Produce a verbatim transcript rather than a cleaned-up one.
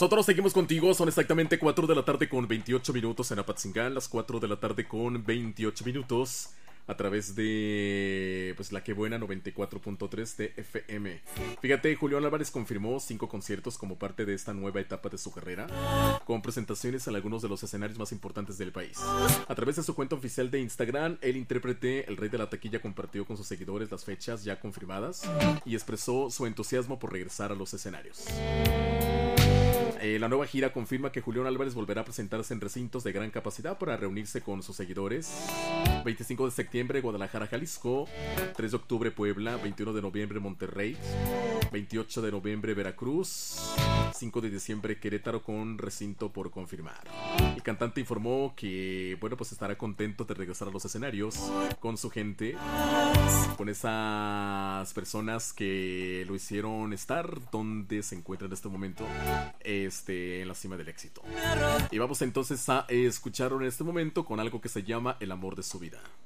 Nosotros seguimos contigo, son exactamente cuatro de la tarde con veintiocho minutos en Apatzingán, las cuatro de la tarde con veintiocho minutos a través de pues la que buena noventa y cuatro punto tres de F M. Fíjate, Julián Álvarez confirmó cinco conciertos como parte de esta nueva etapa de su carrera, con presentaciones en algunos de los escenarios más importantes del país. A través de su cuenta oficial de Instagram, el intérprete, el rey de la taquilla, compartió con sus seguidores las fechas ya confirmadas y expresó su entusiasmo por regresar a los escenarios. Eh, la nueva gira confirma que Julián Álvarez volverá a presentarse en recintos de gran capacidad para reunirse con sus seguidores. veinticinco de septiembre, Guadalajara, Jalisco. tres de octubre, Puebla. veintiuno de noviembre, Monterrey. veintiocho de noviembre, Veracruz. cinco de diciembre, Querétaro, con recinto por confirmar. El cantante informó que, bueno, pues estará contento de regresar a los escenarios con su gente, con esas personas que lo hicieron estar donde se encuentra en este momento, este, en la cima del éxito. Y vamos entonces a escucharlo en este momento con algo que se llama El amor de su vida.